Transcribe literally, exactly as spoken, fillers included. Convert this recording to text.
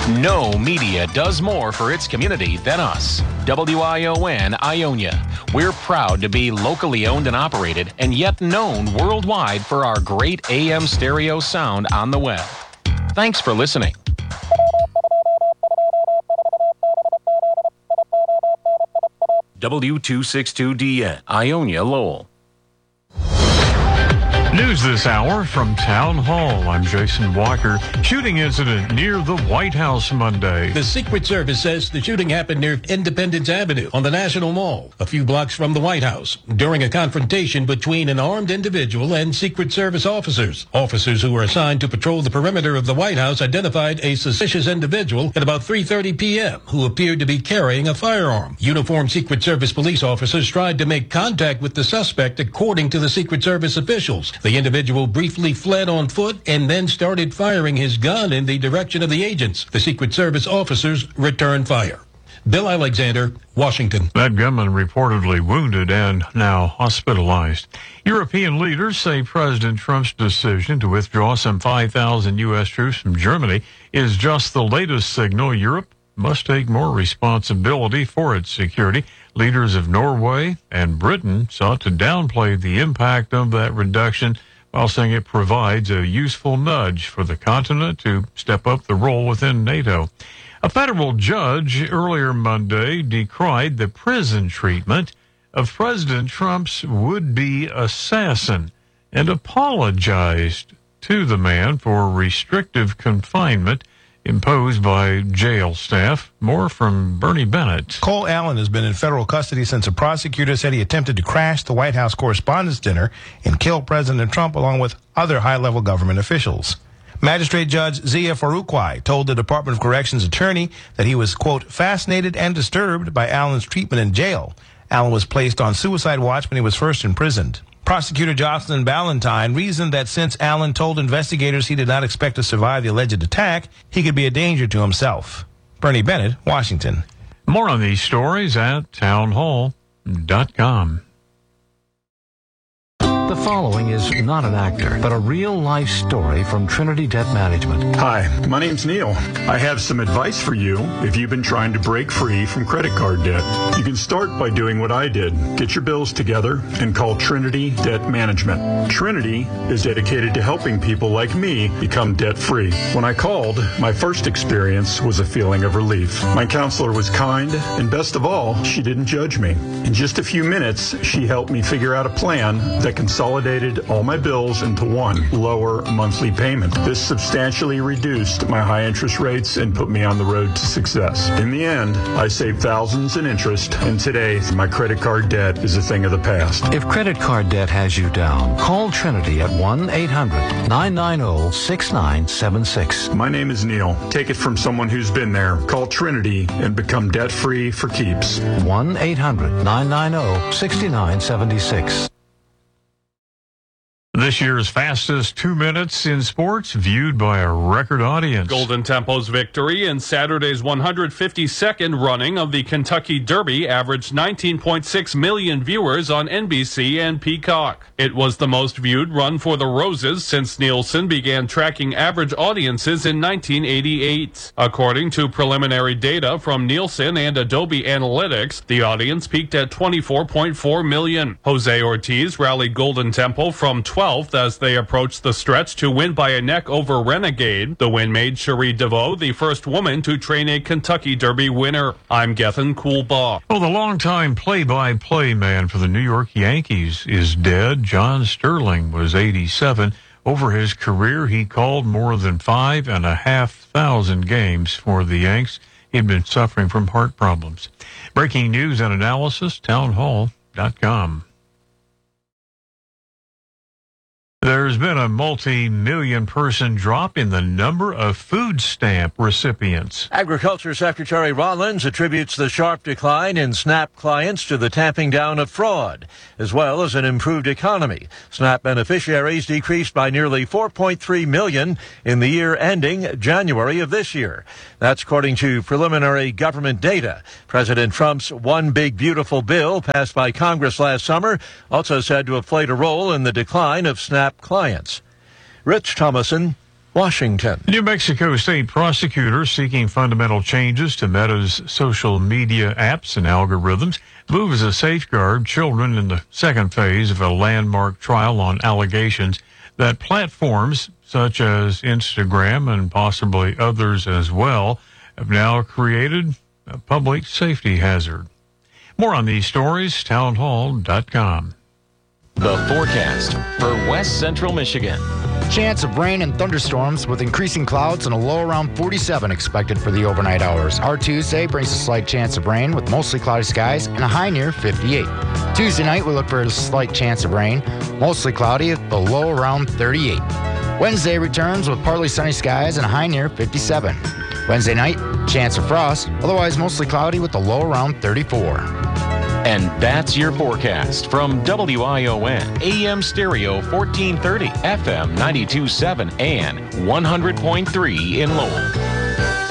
No media does more for its community than us. W I O N Ionia. We're proud to be locally owned and operated, and yet known worldwide for our great A M stereo sound on the web. Thanks for listening. W two sixty-two D N, Ionia, Lowell. News this hour from Town Hall. I'm Jason Walker. Shooting incident near the White House Monday. The Secret Service says the shooting happened near Independence Avenue on the National Mall, a few blocks from the White House, during a confrontation between an armed individual and Secret Service officers. Officers who were assigned to patrol the perimeter of the White House identified a suspicious individual at about three thirty p.m. who appeared to be carrying a firearm. Uniformed Secret Service police officers tried to make contact with the suspect, according to the Secret Service officials. The individual briefly fled on foot and then started firing his gun in the direction of the agents. The Secret Service officers returned fire. Bill Alexander, Washington. That gunman reportedly wounded and now hospitalized. European leaders say President Trump's decision to withdraw some five thousand U S troops from Germany is just the latest signal Europe must take more responsibility for its security. Leaders of Norway and Britain sought to downplay the impact of that reduction, while saying it provides a useful nudge for the continent to step up the role within NATO. A federal judge earlier Monday decried the prison treatment of President Trump's would-be assassin and apologized to the man for restrictive confinement imposed by jail staff. More from Bernie Bennett. Cole Allen has been in federal custody since a prosecutor said he attempted to crash the White House Correspondents' Dinner and kill President Trump along with other high-level government officials. Magistrate Judge Zia Faruqui told the Department of Corrections attorney that he was, quote, fascinated and disturbed by Allen's treatment in jail. Allen was placed on suicide watch when he was first imprisoned. Prosecutor Jocelyn Ballantyne reasoned that since Allen told investigators he did not expect to survive the alleged attack, he could be a danger to himself. Bernie Bennett, Washington. More on these stories at town hall dot com. The following is not an actor, but a real-life story from Trinity Debt Management. Hi, my name's Neil. I have some advice for you if you've been trying to break free from credit card debt. You can start by doing what I did. Get your bills together and call Trinity Debt Management. Trinity is dedicated to helping people like me become debt-free. When I called, my first experience was a feeling of relief. My counselor was kind, and best of all, she didn't judge me. In just a few minutes, she helped me figure out a plan that can consolidated all my bills into one lower monthly payment. This substantially reduced my high interest rates and put me on the road to success. In the end, I saved thousands in interest, and today my credit card debt is a thing of the past. If credit card debt has you down, call Trinity at one eight hundred nine nine zero six nine seven six. My name is Neil. Take it from someone who's been there. Call Trinity and become debt-free for keeps. one eight hundred nine nine zero six nine seven six. This year's fastest two minutes in sports, viewed by a record audience. Golden Tempo's victory in Saturday's one hundred fifty-second running of the Kentucky Derby averaged nineteen point six million viewers on N B C and Peacock. It was the most viewed run for the Roses since Nielsen began tracking average audiences in nineteen eighty-eight. According to preliminary data from Nielsen and Adobe Analytics, the audience peaked at twenty-four point four million. Jose Ortiz rallied Golden Tempo from twelfth as they approached the stretch to win by a neck over Renegade. The win made Cherie DeVoe the first woman to train a Kentucky Derby winner. I'm Gethin Coolbaugh. Well, the longtime play-by-play man for the New York Yankees is dead. John Sterling was eighty-seven. Over his career, he called more than five and a half thousand games for the Yanks. He'd been suffering from heart problems. Breaking news and analysis, town hall dot com. There's been a multi-million person drop in the number of food stamp recipients. Agriculture Secretary Rollins attributes the sharp decline in SNAP clients to the tamping down of fraud, as well as an improved economy. SNAP beneficiaries decreased by nearly four point three million in the year ending January of this year. That's according to preliminary government data. President Trump's One Big Beautiful Bill, passed by Congress last summer, also said to have played a role in the decline of SNAP clients. Rich Thomason, Washington. New Mexico state prosecutors seeking fundamental changes to Meta's social media apps and algorithms. The move is a safeguard children in the second phase of a landmark trial on allegations that platforms such as Instagram and possibly others as well have now created a public safety hazard. More on these stories, townhall dot com. The forecast for West Central Michigan. Chance of rain and thunderstorms with increasing clouds and a low around forty-seven expected for the overnight hours. Our Tuesday brings a slight chance of rain with mostly cloudy skies and a high near fifty-eight. Tuesday night we look for a slight chance of rain, mostly cloudy with a low around thirty-eight. Wednesday returns with partly sunny skies and a high near fifty-seven. Wednesday night, chance of frost, otherwise mostly cloudy with a low around thirty-four. And that's your forecast from W I O N, A M Stereo fourteen thirty, F M ninety-two point seven, and one hundred point three in Lowell.